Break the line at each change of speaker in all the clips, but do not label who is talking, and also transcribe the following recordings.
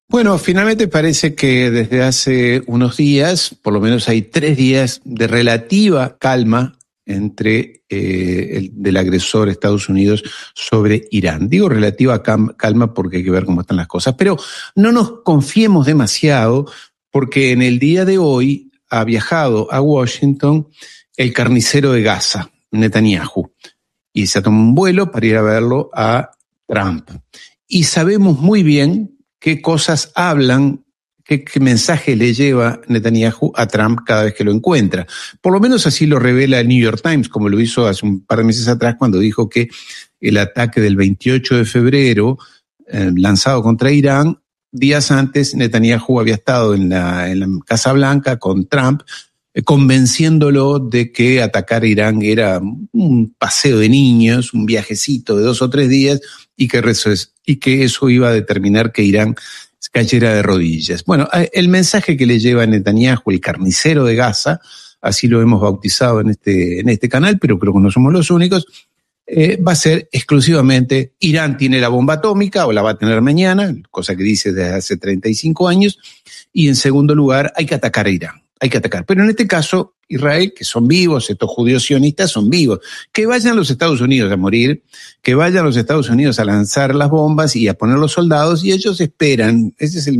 Bueno, finalmente parece que desde hace unos días, por lo menos hay 3 días de relativa calma entre del agresor Estados Unidos sobre Irán. Digo relativa calma porque hay que ver cómo están las cosas, pero no nos confiemos demasiado porque en el día de hoy ha viajado a Washington el carnicero de Gaza, Netanyahu, y se ha tomado un vuelo para ir a verlo a Trump. Y sabemos muy bien qué cosas hablan, qué mensaje le lleva Netanyahu a Trump cada vez que lo encuentra. Por lo menos así lo revela el New York Times, como lo hizo hace un par de meses atrás cuando dijo que el ataque del 28 de febrero lanzado contra Irán, días antes Netanyahu había estado en la Casa Blanca con Trump, convenciéndolo de que atacar a Irán era un paseo de niños, un viajecito de 2 o 3 días, y que eso iba a determinar que Irán cayera de rodillas. Bueno, el mensaje que le lleva Netanyahu, el carnicero de Gaza, así lo hemos bautizado en este canal, pero creo que no somos los únicos, va a ser exclusivamente: Irán tiene la bomba atómica o la va a tener mañana, cosa que dice desde hace 35 años, y en segundo lugar hay que atacar a Irán. Hay que atacar. Pero en este caso, Israel, que son vivos, estos judíos sionistas son vivos. Que vayan los Estados Unidos a morir, que vayan los Estados Unidos a lanzar las bombas y a poner los soldados, y ellos esperan. Ese es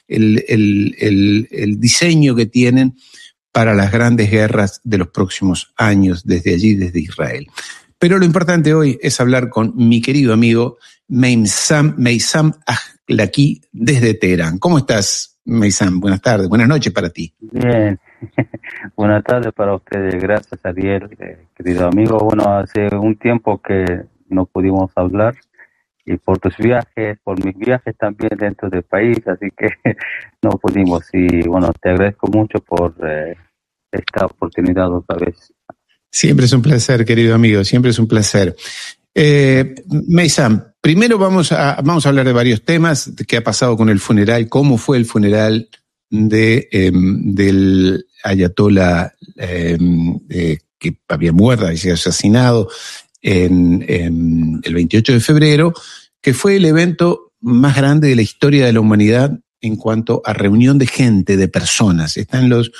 el diseño que tienen para las grandes guerras de los próximos años, desde allí, desde Israel. Pero lo importante hoy es hablar con mi querido amigo Meissam Ahlaki desde Teherán. ¿Cómo estás, Meissam? Buenas tardes, buenas noches para ti.
Bien, buenas tardes para ustedes. Gracias, Ariel, querido amigo. Bueno, hace un tiempo que no pudimos hablar, y por tus viajes, por mis viajes también dentro del país, así que no pudimos. Y bueno, te agradezco mucho por esta oportunidad otra vez.
Siempre es un placer, querido amigo, siempre es un placer. Meissam, primero vamos a hablar de varios temas: de qué ha pasado con el funeral, cómo fue el funeral del ayatolá que había muerto, había sido asesinado en el 28 de febrero, que fue el evento más grande de la historia de la humanidad en cuanto a reunión de gente, de personas. Está en los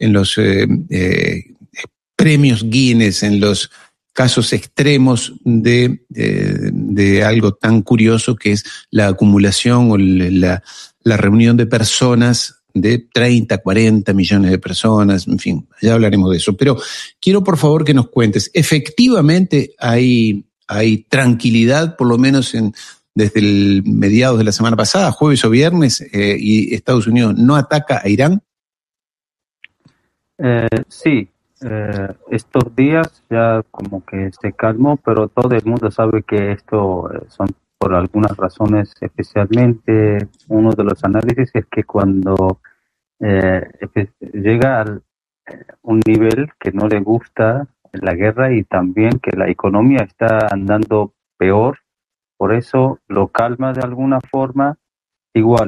premios Guinness, en los casos extremos de algo tan curioso que es la acumulación o la reunión de personas, de 30, 40 millones de personas, en fin, ya hablaremos de eso. Pero quiero por favor que nos cuentes, ¿efectivamente hay tranquilidad, por lo menos desde el mediados de la semana pasada, jueves o viernes, y Estados Unidos no ataca a Irán?
Sí. Estos días ya como que se calmó, pero todo el mundo sabe que esto son por algunas razones. Especialmente uno de los análisis es que cuando llega a un nivel que no le gusta la guerra, y también que la economía está andando peor, por eso lo calma de alguna forma. Igual,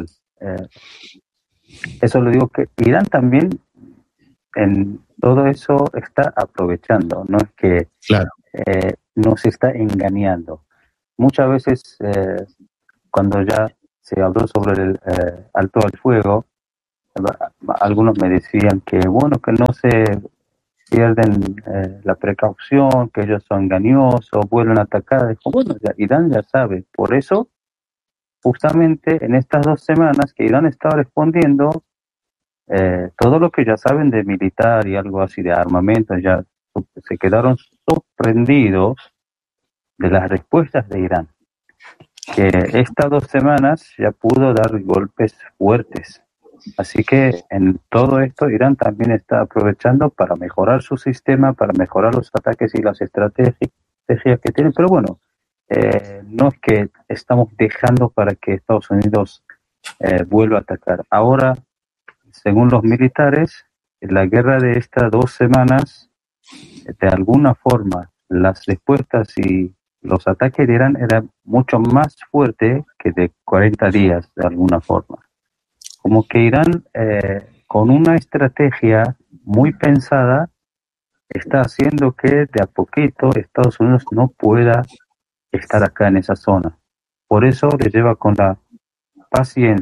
eso lo digo, que Irán también en todo eso está aprovechando, no es que
claro,
nos está engañando. Muchas veces cuando ya se habló sobre el alto al fuego, algunos me decían que bueno, que no se pierden la precaución, que ellos son engañosos, vuelven a atacar. Dijo, bueno, Irán ya sabe, por eso justamente en estas 2 semanas que Irán estaba respondiendo, todo lo que ya saben de militar y algo así de armamento, ya se quedaron sorprendidos de las respuestas de Irán, que estas 2 semanas ya pudo dar golpes fuertes. Así que en todo esto Irán también está aprovechando para mejorar su sistema, para mejorar los ataques y las estrategias que tienen. Pero bueno, no es que estamos dejando para que Estados Unidos vuelva a atacar. Ahora, según los militares, la guerra de estas 2 semanas, de alguna forma, las respuestas y los ataques de Irán eran mucho más fuertes que de 40 días, de alguna forma. Como que Irán, con una estrategia muy pensada, está haciendo que de a poquito Estados Unidos no pueda estar acá en esa zona. Por eso le lleva con la paciencia,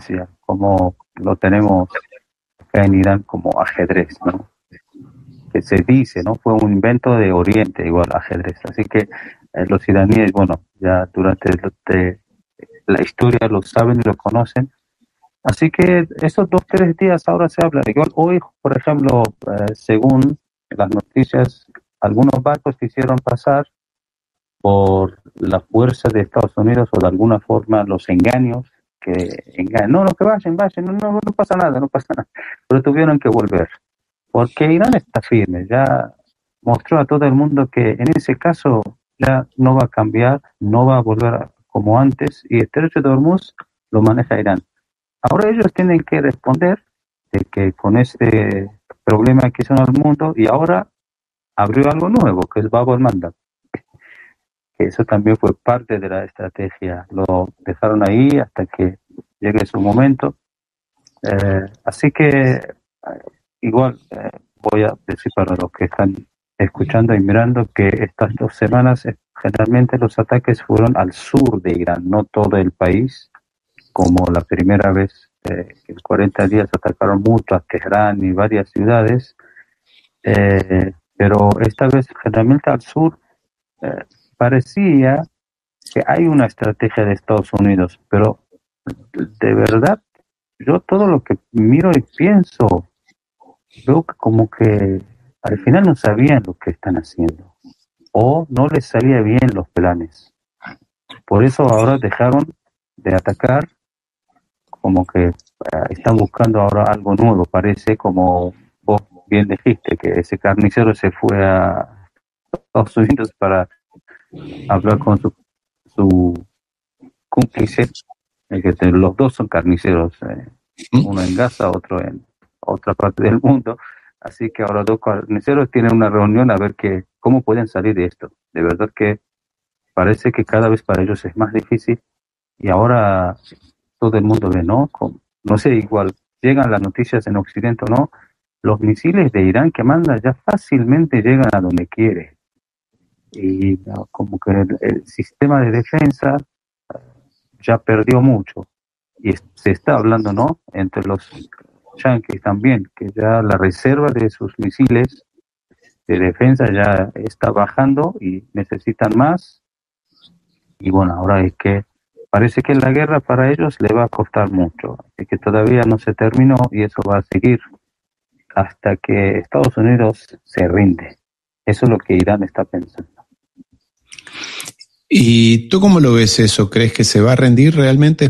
como lo tenemos acá en Irán como ajedrez, ¿no? Que se dice, ¿no? Fue un invento de Oriente, igual ajedrez. Así que los iraníes, bueno, ya durante la historia lo saben y lo conocen. Así que esos 2, 3 días ahora se habla. Igual hoy, por ejemplo, según las noticias, algunos barcos quisieron pasar por la fuerza de Estados Unidos o de alguna forma los engaños que engañan. No, que vayan, no pasa nada, no pasa nada. Pero tuvieron que volver. Porque Irán está firme, ya mostró a todo el mundo que en ese caso ya no va a cambiar, no va a volver como antes, y el Estrecho de Hormuz lo maneja Irán. Ahora ellos tienen que responder de que con este problema que hizo en el mundo, y ahora abrió algo nuevo, que es Bab el-Mandab. Que eso también fue parte de la estrategia, lo dejaron ahí hasta que llegue su momento. Así que igual voy a decir para los que están escuchando y mirando que estas 2 semanas generalmente los ataques fueron al sur de Irán, no todo el país, como la primera vez que en 40 días atacaron mucho a Teherán y varias ciudades, pero esta vez generalmente al sur. Parecía que hay una estrategia de Estados Unidos, pero de verdad, yo todo lo que miro y pienso, veo que como que al final no sabían lo que están haciendo, o no les salía bien los planes. Por eso ahora dejaron de atacar, como que están buscando ahora algo nuevo. Parece, como vos bien dijiste, que ese carnicero se fue a Estados Unidos para hablar con su cómplice, que los dos son carniceros, uno en Gaza, otro en otra parte del mundo. Así que ahora 2 carniceros tienen una reunión a ver cómo pueden salir de esto. De verdad que parece que cada vez para ellos es más difícil, y ahora todo el mundo ve, ¿no? No sé, igual llegan las noticias en Occidente o no, los misiles de Irán que manda ya fácilmente llegan a donde quiere. Y como que el sistema de defensa ya perdió mucho, y se está hablando, ¿no?, entre los yanquis también, que ya la reserva de sus misiles de defensa ya está bajando y necesitan más. Y bueno, ahora es que parece que la guerra para ellos le va a costar mucho, es que todavía no se terminó, y eso va a seguir hasta que Estados Unidos se rinde. Eso es lo que Irán está pensando.
¿Y tú cómo lo ves eso? ¿Crees que se va a rendir realmente?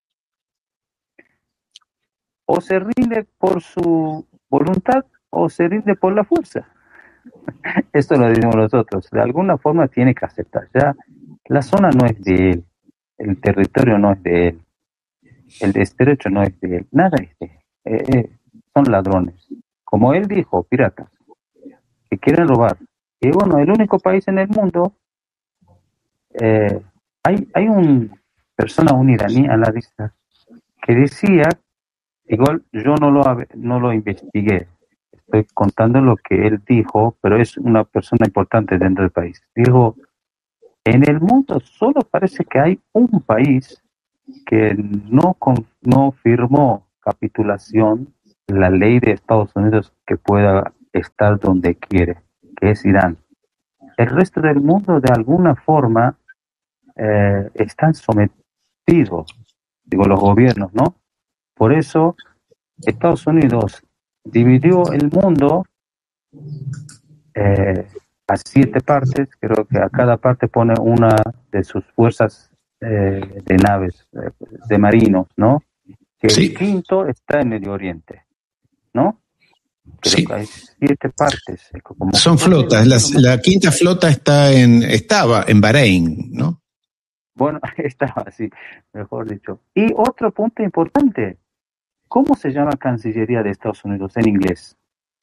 O se rinde por su voluntad o se rinde por la fuerza. Esto lo decimos nosotros. De alguna forma tiene que aceptar. Ya la zona no es de él, el territorio no es de él, el estrecho no es de él, nada es de él. Son ladrones. Como él dijo, piratas, que quieren robar. Y bueno, el único país en el mundo, hay una persona, un iraní a la vista, que decía, igual yo no lo investigué, estoy contando lo que él dijo, pero es una persona importante dentro del país. Dijo, en el mundo solo parece que hay un país que no firmó capitulación, la ley de Estados Unidos, que pueda estar donde quiere, que es Irán. El resto del mundo de alguna forma están sometidos, digo, los gobiernos, ¿no? Por eso Estados Unidos dividió el mundo a 7 partes. Creo que a cada parte pone una de sus fuerzas de naves, de marinos, ¿no? Que
Sí.
el quinto está en Medio Oriente, ¿no? Creo
Sí.
que hay 7 partes.
Son flotas. La quinta flota estaba en Bahrein, ¿no?
Bueno, estaba así, mejor dicho. Y otro punto importante, ¿cómo se llama Cancillería de Estados Unidos en inglés?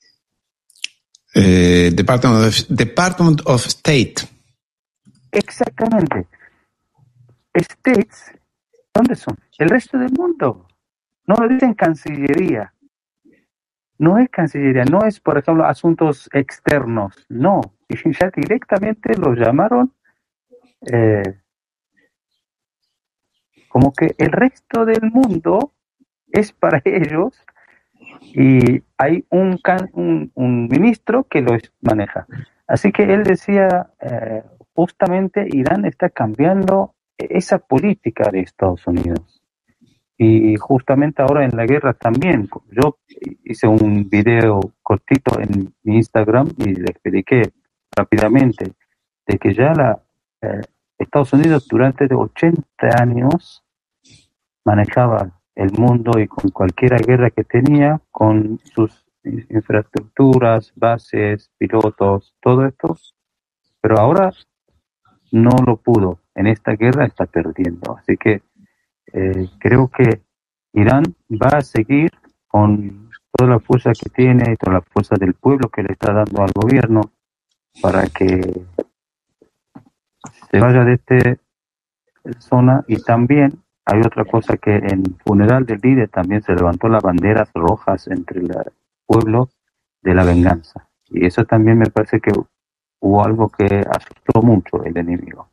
Department of State.
Exactamente. States, ¿dónde son? El resto del mundo. No lo dicen Cancillería. No es Cancillería, no es, por ejemplo, asuntos externos. No, ya directamente lo llamaron como que el resto del mundo es para ellos y hay un ministro que lo maneja. Así que él decía, justamente Irán está cambiando esa política de Estados Unidos. Y justamente ahora en la guerra también. Yo hice un video cortito en mi Instagram y le expliqué rápidamente de que ya Estados Unidos durante 80 años manejaba el mundo y con cualquier guerra que tenía, con sus infraestructuras, bases, pilotos, todo esto, pero ahora no lo pudo. En esta guerra está perdiendo. Así que creo que Irán va a seguir con toda la fuerza que tiene y toda la fuerza del pueblo que le está dando al gobierno para que se vaya de esta zona. Y también hay otra cosa, que en el funeral del líder también se levantó las banderas rojas entre el pueblo de la venganza. Y eso también me parece que hubo algo que asustó mucho el enemigo.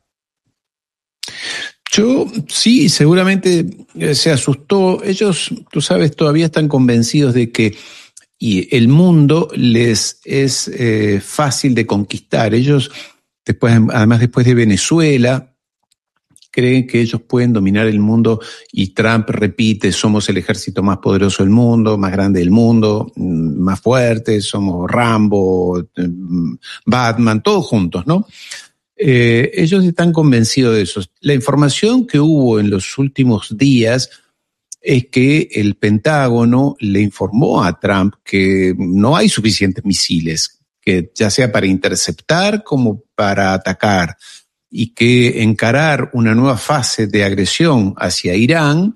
Yo sí, seguramente se asustó. Ellos, tú sabes, todavía están convencidos de que el mundo les es fácil de conquistar. Ellos, además después de Venezuela, creen que ellos pueden dominar el mundo y Trump repite, somos el ejército más poderoso del mundo, más grande del mundo, más fuerte, somos Rambo, Batman, todos juntos, ¿no? Ellos están convencidos de eso. La información que hubo en los últimos días es que el Pentágono le informó a Trump que no hay suficientes misiles, que ya sea para interceptar como para atacar, y que encarar una nueva fase de agresión hacia Irán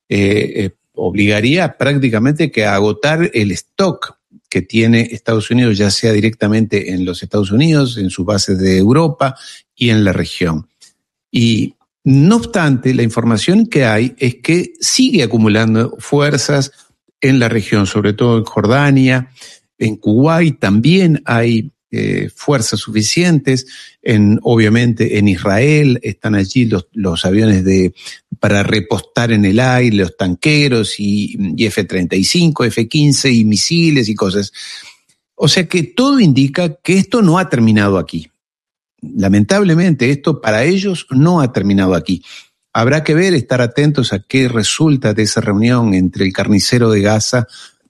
obligaría prácticamente que a agotar el stock que tiene Estados Unidos, ya sea directamente en los Estados Unidos, en sus bases de Europa y en la región. Y no obstante, la información que hay es que sigue acumulando fuerzas en la región, sobre todo en Jordania, en Kuwait también hay fuerzas suficientes, obviamente en Israel están allí los aviones para repostar en el aire, los tanqueros y F-35, F-15 y misiles y cosas. O sea que todo indica que esto no ha terminado aquí. Lamentablemente esto para ellos no ha terminado aquí. Habrá que ver, estar atentos a qué resulta de esa reunión entre el carnicero de Gaza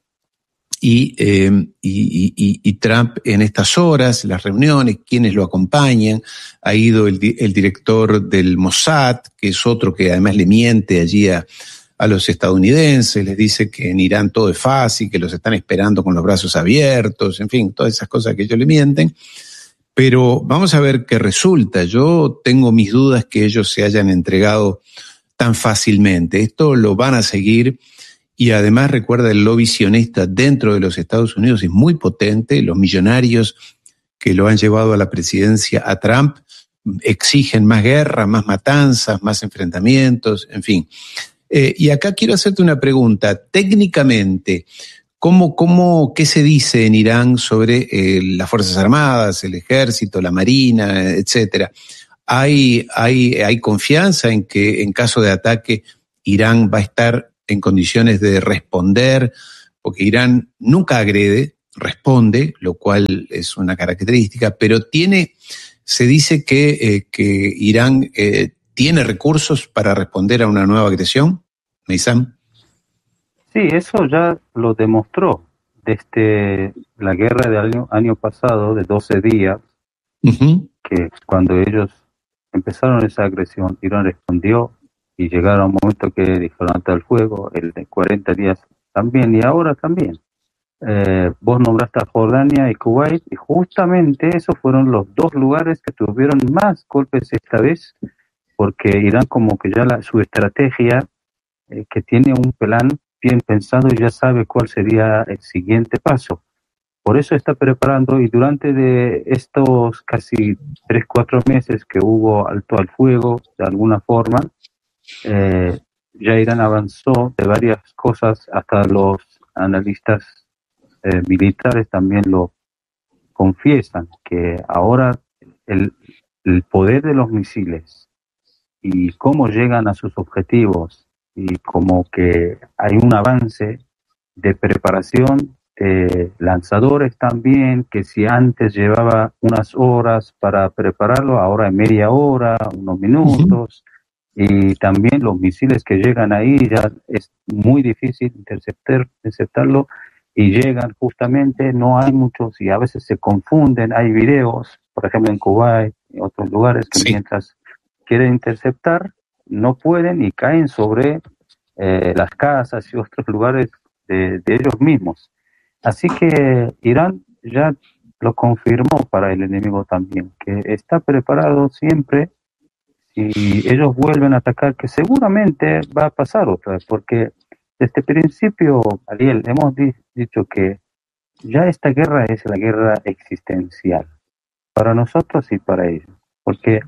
y Trump en estas horas, las reuniones, quienes lo acompañan. Ha ido el director del Mossad, que es otro que además le miente allí a los estadounidenses, les dice que en Irán todo es fácil, que los están esperando con los brazos abiertos, en fin, todas esas cosas que ellos le mienten. Pero vamos a ver qué resulta. Yo tengo mis dudas que ellos se hayan entregado tan fácilmente. Esto lo van a seguir. Y además, recuerda, el lobby sionista dentro de los Estados Unidos es muy potente. Los millonarios que lo han llevado a la presidencia a Trump exigen más guerra, más matanzas, más enfrentamientos, en fin. Y acá quiero hacerte una pregunta. Técnicamente, ¿qué se dice en Irán sobre las Fuerzas Armadas, el Ejército, la Marina, etcétera? ¿Hay confianza en que en caso de ataque Irán va a estar en condiciones de responder? Porque Irán nunca agrede, responde, lo cual es una característica, pero se dice que Irán tiene recursos para responder a una nueva agresión. Meysam.
Sí, eso ya lo demostró desde la guerra del año pasado, de 12 días, que cuando ellos empezaron esa agresión, Irán respondió y llegaron a un momento que dijeron hasta el fuego, el de 40 días también, y ahora también. Vos nombraste a Jordania y Kuwait, y justamente esos fueron los dos lugares que tuvieron más golpes esta vez, porque Irán como que ya su estrategia, que tiene un plan bien pensado y ya sabe cuál sería el siguiente paso. Por eso está preparando, y durante de estos casi 3-4 meses que hubo alto al fuego, de alguna forma, ya Irán avanzó de varias cosas, hasta los analistas militares también lo confiesan, que ahora el poder de los misiles y cómo llegan a sus objetivos y como que hay un avance de preparación, lanzadores también, que si antes llevaba unas horas para prepararlo, ahora en media hora, unos minutos, y también los misiles que llegan ahí ya es muy difícil interceptarlo, y llegan justamente, no hay muchos y a veces se confunden, hay videos, por ejemplo en Kuwait y otros lugares que
Sí.
mientras quieren interceptar, no pueden y caen sobre las casas y otros lugares de ellos mismos. Así que Irán ya lo confirmó para el enemigo también, que está preparado siempre si ellos vuelven a atacar, que seguramente va a pasar otra vez, porque desde el principio, Ariel, hemos dicho que ya esta guerra es la guerra existencial, para nosotros y para ellos, porque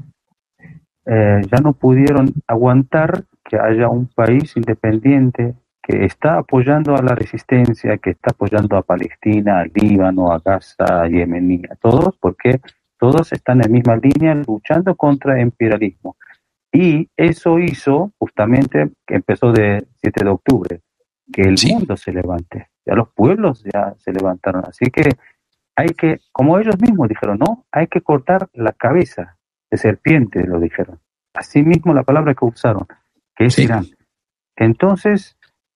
ya no pudieron aguantar que haya un país independiente que está apoyando a la resistencia, que está apoyando a Palestina, al Líbano, a Gaza, a Yemen, a todos, porque todos están en la misma línea luchando contra el imperialismo. Y eso hizo justamente que empezó de 7 de octubre, que el mundo se levante, ya los pueblos ya se levantaron. Así que hay que, como ellos mismos dijeron, no, hay que cortar la cabeza de serpiente, lo dijeron. Así mismo la palabra que usaron, que es Irán. Entonces,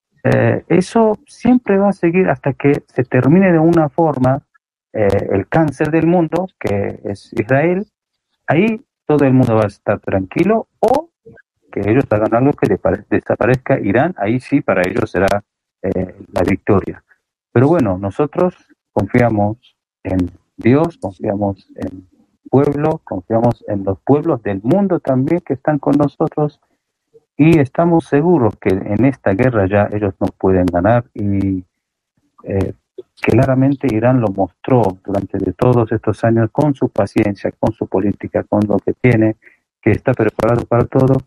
eso siempre va a seguir hasta que se termine de una forma el cáncer del mundo, que es Israel. Ahí todo el mundo va a estar tranquilo, o que ellos hagan algo que desaparezca Irán, ahí sí para ellos será la victoria. Pero bueno, nosotros confiamos en Dios, confiamos en pueblo, confiamos en los pueblos del mundo también que están con nosotros, y estamos seguros que en esta guerra ya ellos no pueden ganar, y claramente Irán lo mostró durante de todos estos años con su paciencia, con su política, con lo que tiene, que está preparado para todo.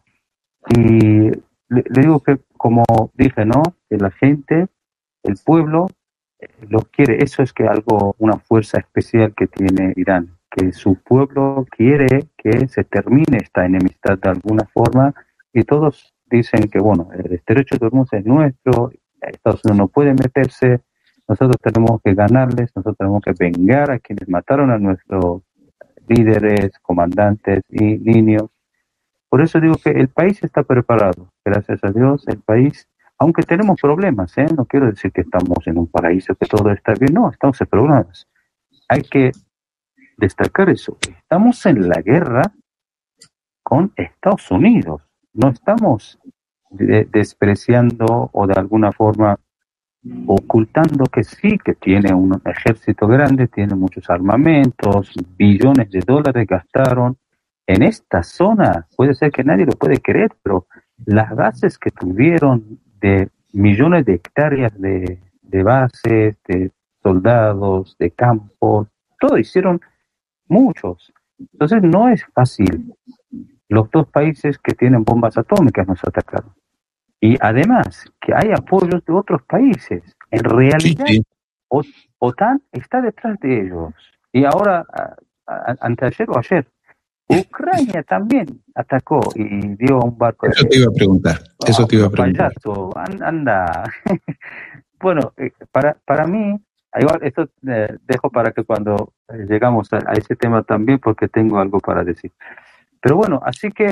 Y le digo que, como dije, ¿no? Que la gente, el pueblo, lo quiere. Eso es que algo, una fuerza especial que tiene Irán, que su pueblo quiere que se termine esta enemistad de alguna forma, y todos dicen que, bueno, el estrecho de Hormuz es nuestro, Estados Unidos no puede meterse, nosotros tenemos que ganarles, nosotros tenemos que vengar a quienes mataron a nuestros líderes, comandantes y niños. Por eso digo que el país está preparado, gracias a Dios, el país, aunque tenemos problemas, no quiero decir que estamos en un paraíso, que todo está bien, no, estamos en problemas. Hay que destacar eso, estamos en la guerra con Estados Unidos, no estamos despreciando o de alguna forma ocultando que sí, que tiene un ejército grande, tiene muchos armamentos, billones de dólares gastaron en esta zona. Puede ser que nadie lo puede creer, pero las bases que tuvieron de millones de hectáreas de bases, de soldados, de campos, todo hicieron muchos. Entonces no es fácil. Los dos países que tienen bombas atómicas nos atacaron. Y además que hay apoyos de otros países. En realidad, OTAN está detrás de ellos. Y ahora, anteayer o ayer, Ucrania también atacó y dio a un barco.
Eso te iba a preguntar. Eso te iba a preguntar.
Payaso, anda. Bueno, para mí, igual esto dejo para que cuando llegamos a ese tema también, porque tengo algo para decir. Pero bueno, así que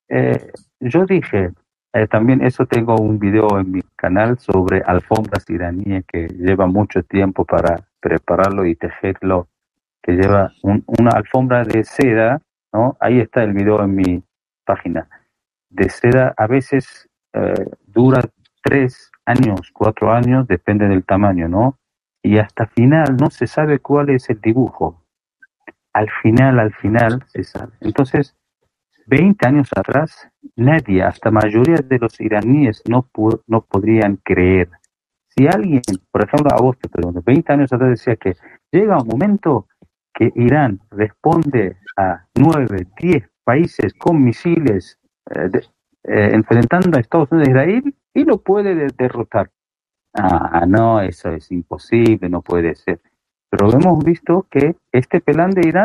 yo dije, también eso, tengo un video en mi canal sobre alfombras iraníes que lleva mucho tiempo para prepararlo y tejerlo, que lleva una alfombra de seda, ¿no? Ahí está el video en mi página. De seda a veces dura 3 años, 4 años, depende del tamaño, ¿no? Y hasta final no se sabe cuál es el dibujo. Al final se sabe. Entonces, 20 años atrás, nadie, hasta mayoría de los iraníes, no podrían creer. Si alguien, por ejemplo, a vos te pregunto, 20 años atrás decía que llega un momento que Irán responde a 9, 10 países con misiles enfrentando a Estados Unidos e Israel y lo puede derrotar. No, eso es imposible, no puede ser. Pero hemos visto que este plan de Irán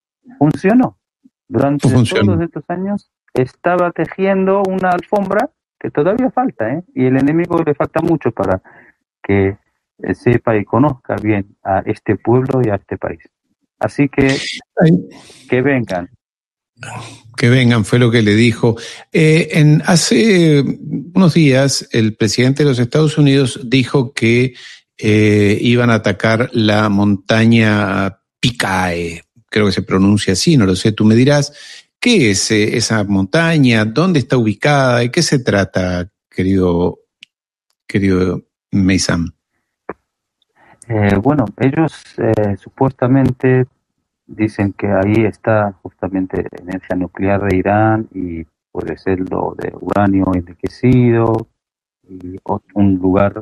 funcionó. Durante todos estos años estaba tejiendo una alfombra que todavía falta, y el enemigo le falta mucho para que sepa y conozca bien a este pueblo y a este país. Así que vengan.
Que vengan, fue lo que le dijo. Hace unos días, el presidente de los Estados Unidos dijo que iban a atacar la montaña Picae, creo que se pronuncia así, no lo sé, tú me dirás. ¿Qué es esa montaña? ¿Dónde está ubicada? ¿De qué se trata, querido Meysam?
Bueno, ellos supuestamente dicen que ahí está justamente energía nuclear de Irán y puede ser lo de uranio enriquecido y un lugar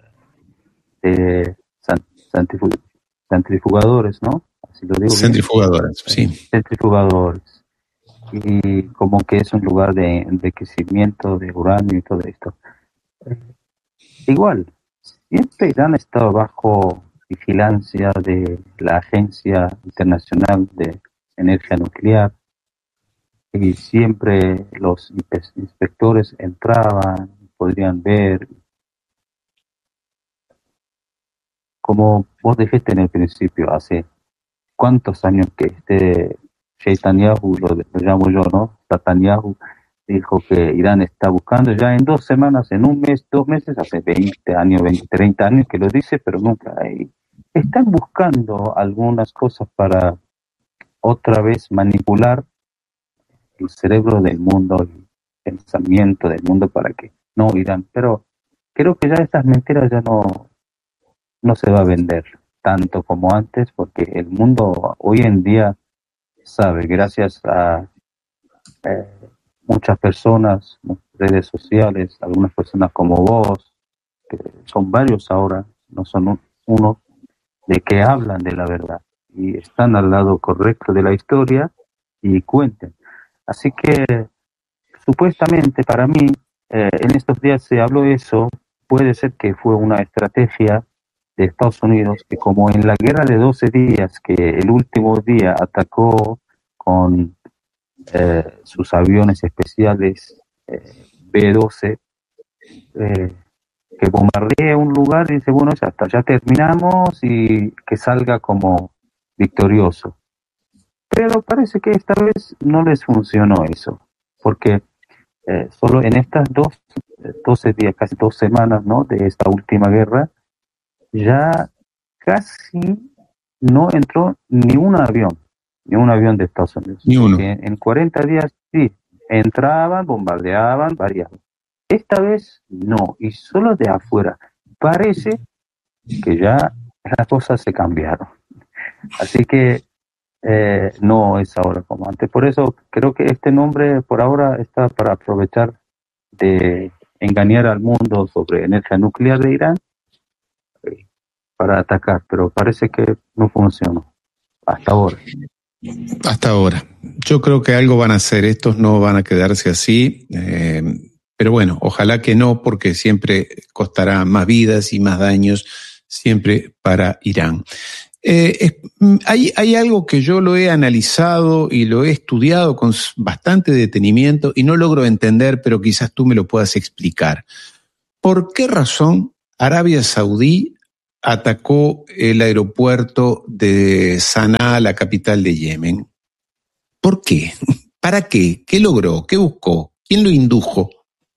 de centrifugadores, ¿no? Así lo digo.
Centrifugadores, sí.
Centrifugadores. Y como que es un lugar de enriquecimiento de uranio y todo esto. Igual, siempre Irán ha estado bajo vigilancia de la Agencia Internacional de Energía Nuclear y siempre los inspectores entraban, podrían ver. Como vos dijiste en el principio, hace cuántos años que Netanyahu, lo llamo yo, ¿no? Netanyahu dijo que Irán está buscando ya en 2 semanas, en un mes, 2 meses, hace 20 años, 20, 30 años que lo dice, pero nunca hay. Están buscando algunas cosas para otra vez manipular el cerebro del mundo, el pensamiento del mundo para que no Irán. Pero creo que ya estas mentiras ya no se va a vender tanto como antes, porque el mundo hoy en día sabe, gracias a muchas personas, redes sociales, algunas personas como vos, que son varios ahora, no son uno, de que hablan de la verdad y están al lado correcto de la historia y cuenten. Así que supuestamente para mí, en estos días se habló eso, puede ser que fue una estrategia de Estados Unidos, que como en la guerra de 12 días, que el último día atacó con sus aviones especiales B-12, que bombardea un lugar y dice, bueno, ya terminamos y que salga como victorioso. Pero parece que esta vez no les funcionó eso, porque solo en estas 12 días, casi 2 semanas, ¿no?, de esta última guerra, ya casi no entró ni un avión de Estados Unidos.
Ni uno.
En 40 días sí, entraban, bombardeaban, variaban. Esta vez no, y solo de afuera. Parece que ya las cosas se cambiaron. Así que no es ahora como antes. Por eso creo que este nombre por ahora está para aprovechar de engañar al mundo sobre energía nuclear de Irán para atacar, pero parece que no funcionó hasta ahora.
Hasta ahora. Yo creo que algo van a hacer, estos no van a quedarse así, pero bueno, ojalá que no, porque siempre costará más vidas y más daños, siempre para Irán. Hay algo que yo lo he analizado y lo he estudiado con bastante detenimiento y no logro entender, pero quizás tú me lo puedas explicar. ¿Por qué razón Arabia Saudí atacó el aeropuerto de Sanaa, la capital de Yemen? ¿Por qué? ¿Para qué? ¿Qué logró? ¿Qué buscó? ¿Quién lo indujo?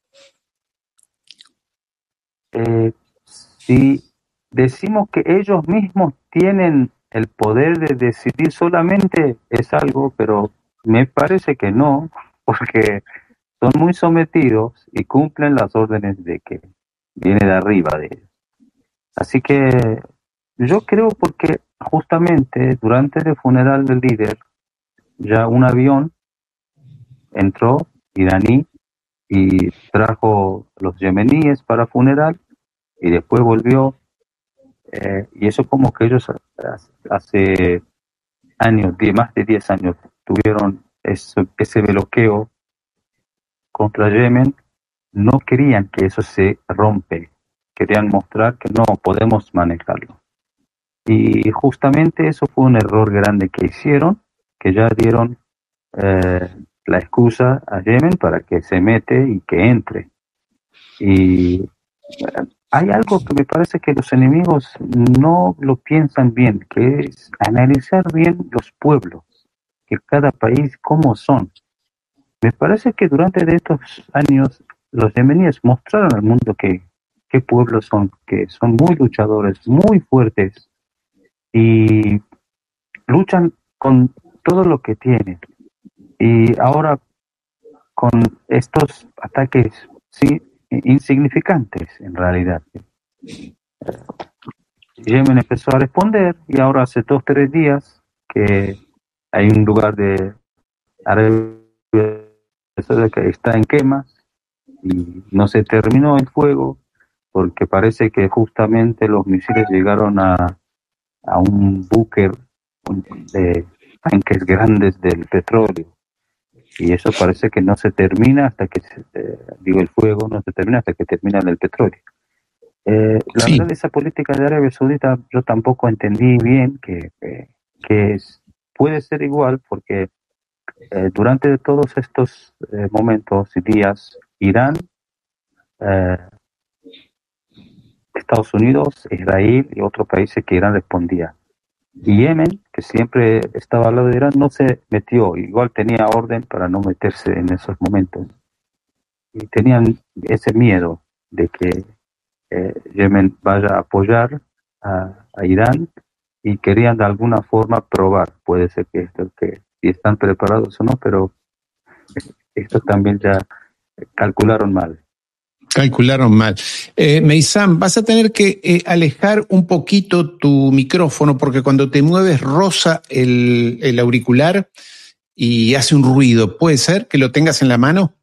Si decimos que ellos mismos tienen el poder de decidir solamente es algo, pero me parece que no, porque son muy sometidos y cumplen las órdenes de que viene de arriba de ellos. Así que yo creo porque justamente durante el funeral del líder, ya un avión entró iraní y trajo los yemeníes para funeral y después volvió. Y eso como que ellos hace años, más de 10 años, tuvieron ese bloqueo contra Yemen. No querían que eso se rompe, querían mostrar que no podemos manejarlo. Y justamente eso fue un error grande que hicieron, que ya dieron la excusa a Yemen para que se mete y que entre. Y hay algo que me parece que los enemigos no lo piensan bien, que es analizar bien los pueblos, que cada país cómo son. Me parece que durante de estos años los yemeníes mostraron al mundo qué pueblos son, que son muy luchadores, muy fuertes y luchan con todo lo que tienen. Y ahora con estos ataques, sí, insignificantes en realidad. Yemen empezó a responder y ahora hace 2 o 3 días que hay un lugar de Arabia Saudita que está en quemas y no se terminó el fuego porque parece que justamente los misiles llegaron a un búnker de tanques grandes del petróleo. Y eso parece que no se termina hasta que, el fuego no se termina hasta que termina el petróleo. La
Sí.
verdad, esa política de Arabia Saudita yo tampoco entendí bien puede ser igual porque durante todos estos momentos y días, Irán, Estados Unidos, Israel y otros países que Irán respondía. Y Yemen, que siempre estaba al lado de Irán, no se metió. Igual tenía orden para no meterse en esos momentos. Y tenían ese miedo de que Yemen vaya a apoyar a Irán y querían de alguna forma probar. Puede ser que si están preparados o no, pero esto también ya calcularon mal.
Calcularon mal. Meisam, vas a tener que alejar un poquito tu micrófono porque cuando te mueves roza el auricular y hace un ruido. ¿Puede ser que lo tengas en la mano?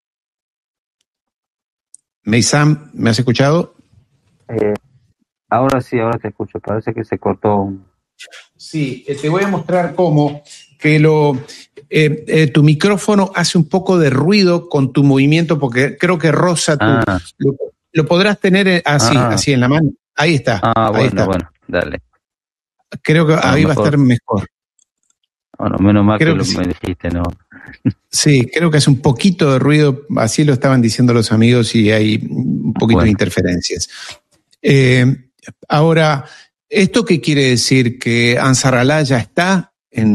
Meisam, ¿me has escuchado?
Ahora sí, ahora te escucho. Parece que se cortó.
Sí, te voy a mostrar cómo que tu micrófono hace un poco de ruido con tu movimiento porque creo que roza tu... Lo podrás tener así en la mano. Ahí está. Ahí está.
Bueno, dale.
Creo que ahí va a estar mejor.
Bueno, menos mal creo que me dijiste, ¿no?
Sí, creo que hace un poquito de ruido, así lo estaban diciendo los amigos y hay un poquito de interferencias. Ahora, ¿esto qué quiere decir? ¿Que Ansar Allah ya está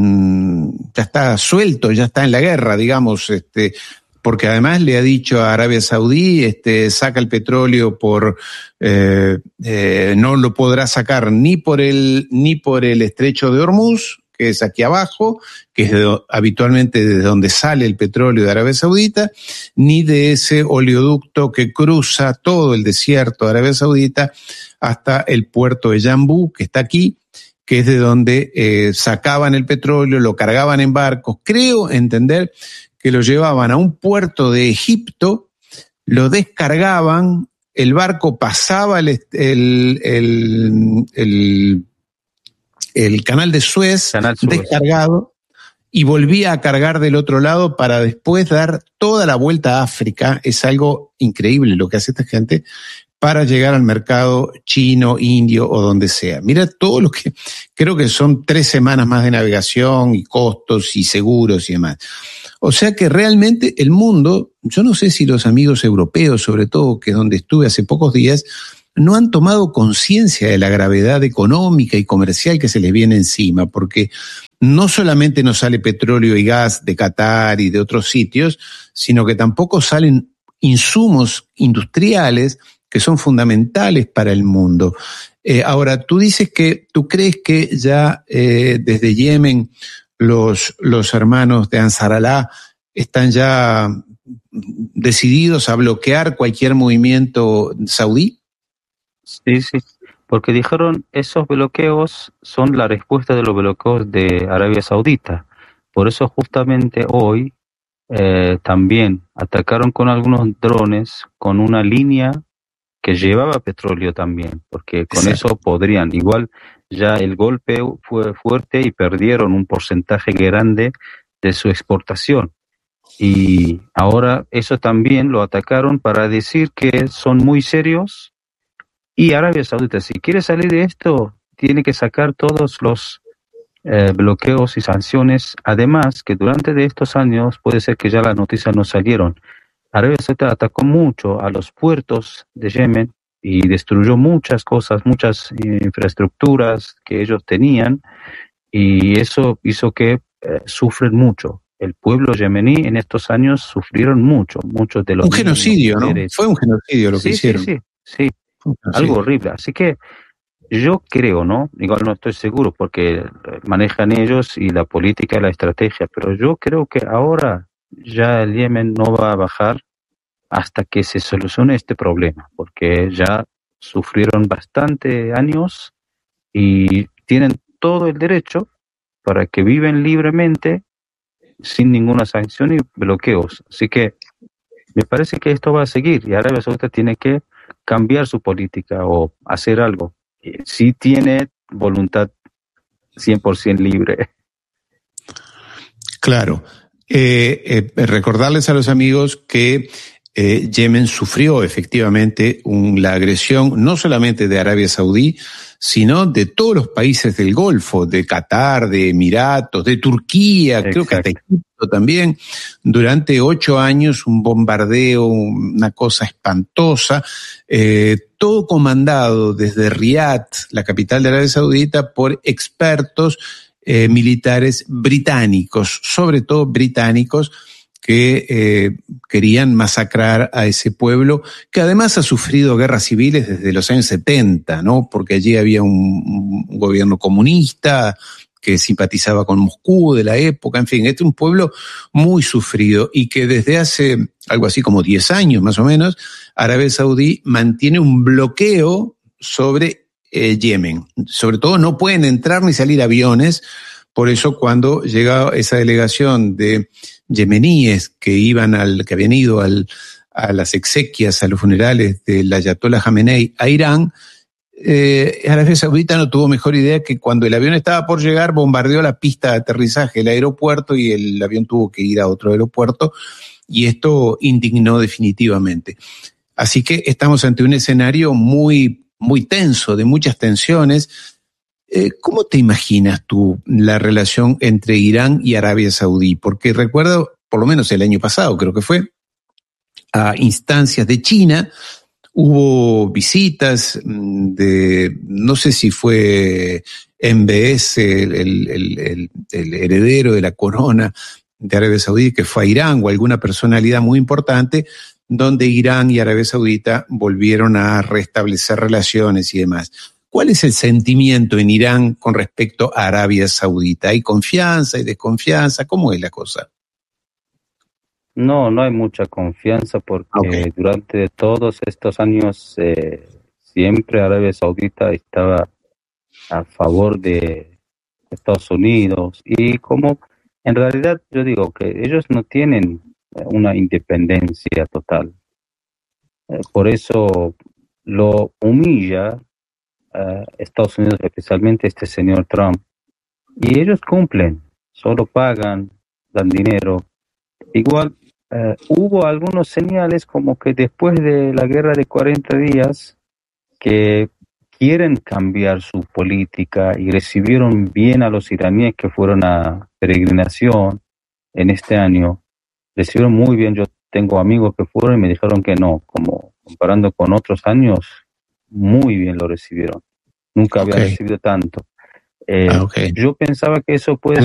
suelto, ya está en la guerra, digamos? Porque además le ha dicho a Arabia Saudí, saca el petróleo no lo podrá sacar ni por el estrecho de Hormuz, que es aquí abajo, que es habitualmente desde donde sale el petróleo de Arabia Saudita, ni de ese oleoducto que cruza todo el desierto de Arabia Saudita hasta el puerto de Yanbu, que está aquí, que es de donde sacaban el petróleo, lo cargaban en barcos. Creo entender que lo llevaban a un puerto de Egipto, lo descargaban, el barco pasaba el canal de Suez, descargado, y volvía a cargar del otro lado para después dar toda la vuelta a África. Es algo increíble lo que hace esta gente para llegar al mercado chino, indio o donde sea. Mira todo lo que, creo que son 3 semanas más de navegación y costos y seguros y demás. O sea que realmente el mundo, yo no sé si los amigos europeos, sobre todo, que es donde estuve hace pocos días, no han tomado conciencia de la gravedad económica y comercial que se les viene encima, porque no solamente no sale petróleo y gas de Qatar y de otros sitios, sino que tampoco salen insumos industriales que son fundamentales para el mundo. Ahora, tú dices que tú crees que ya desde Yemen los hermanos de Ansar Allah están ya decididos a bloquear cualquier movimiento saudí.
Sí, porque dijeron esos bloqueos son la respuesta de los bloqueos de Arabia Saudita. Por eso justamente hoy también atacaron con algunos drones con una línea que llevaba petróleo también, porque con eso podrían, igual ya el golpe fue fuerte y perdieron un porcentaje grande de su exportación. Y ahora eso también lo atacaron para decir que son muy serios. Y Arabia Saudita, si quiere salir de esto, tiene que sacar todos los bloqueos y sanciones. Además, que durante de estos años, puede ser que ya las noticias no salieron, Arabia Saudita atacó mucho a los puertos de Yemen y destruyó muchas cosas, muchas infraestructuras que ellos tenían, y eso hizo que sufren mucho. El pueblo yemení en estos años sufrieron mucho, muchos de los
Un genocidio, ¿no?
mujeres.
Fue un genocidio lo que hicieron.
Sí, algo horrible. Así que yo creo, ¿no? Igual no estoy seguro porque manejan ellos y la política y la estrategia, pero yo creo que ahora ya el Yemen no va a bajar hasta que se solucione este problema, porque ya sufrieron bastante años y tienen todo el derecho para que viven libremente sin ninguna sanción y bloqueos. Así que me parece que esto va a seguir y Arabia Saudita tiene que cambiar su política o hacer algo. Sí tiene voluntad 100% libre.
Claro. Recordarles a los amigos que Yemen sufrió efectivamente la agresión no solamente de Arabia Saudí, sino de todos los países del Golfo, de Qatar, de Emiratos, de Turquía, creo que hasta Egipto también, durante 8 años, un bombardeo, una cosa espantosa, todo comandado desde Riad, la capital de Arabia Saudita, por expertos militares británicos, sobre todo británicos, que querían masacrar a ese pueblo, que además ha sufrido guerras civiles desde los años 70, ¿no? Porque allí había un gobierno comunista que simpatizaba con Moscú de la época, en fin, este es un pueblo muy sufrido y que desde hace algo así como 10 años más o menos, Arabia Saudí mantiene un bloqueo sobre Yemen. Sobre todo no pueden entrar ni salir aviones, por eso cuando llega esa delegación de yemeníes que habían ido a las exequias, a los funerales del Ayatollah Jamenei a Irán, Arabia Saudita no tuvo mejor idea que cuando el avión estaba por llegar, bombardeó la pista de aterrizaje, el aeropuerto, y el avión tuvo que ir a otro aeropuerto, y esto indignó definitivamente. Así que estamos ante un escenario muy, muy tenso, de muchas tensiones. ¿Cómo te imaginas tú la relación entre Irán y Arabia Saudí? Porque recuerdo, por lo menos el año pasado, creo que fue, a instancias de China, hubo visitas de, no sé si fue MBS, el heredero de la corona de Arabia Saudí, que fue a Irán, o alguna personalidad muy importante, donde Irán y Arabia Saudita volvieron a restablecer relaciones y demás. ¿Cuál es el sentimiento en Irán con respecto a Arabia Saudita? ¿Hay confianza, hay desconfianza? ¿Cómo es la cosa?
No hay mucha confianza porque durante todos estos años siempre Arabia Saudita estaba a favor de Estados Unidos, y como en realidad yo digo que ellos no tienen una independencia total. Por eso lo humilla Estados Unidos, especialmente este señor Trump, y ellos cumplen, solo pagan, dan dinero. Igual hubo algunos señales como que después de la guerra de 40 días que quieren cambiar su política y recibieron bien a los iraníes que fueron a peregrinación en este año, recibieron muy bien. Yo tengo amigos que fueron y me dijeron que no, como comparando con otros años, muy bien lo recibieron. Nunca había recibido tanto. Yo pensaba que eso puede